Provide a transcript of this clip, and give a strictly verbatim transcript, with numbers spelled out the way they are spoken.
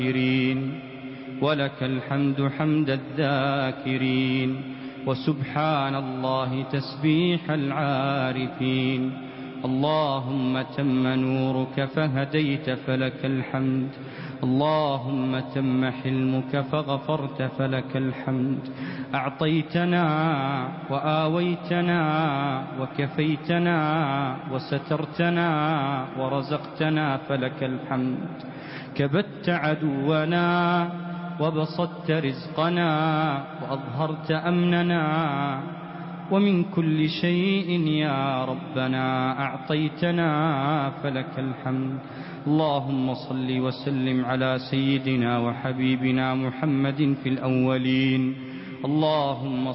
ولك الحمد حمد الذاكرين، وسبحان الله تسبيح العارفين. اللهم تم نورك فهديت فلك الحمد، اللهم تم حلمك فغفرت فلك الحمد. أعطيتنا وآويتنا وكفيتنا وسترتنا ورزقتنا فلك الحمد. كبت عدونا وبسطت رزقنا وأظهرت أمننا، ومن كل شيء يا ربنا أعطيتنا فلك الحمد. اللهم صل وسلم على سيدنا وحبيبنا محمد في الأولين، اللهم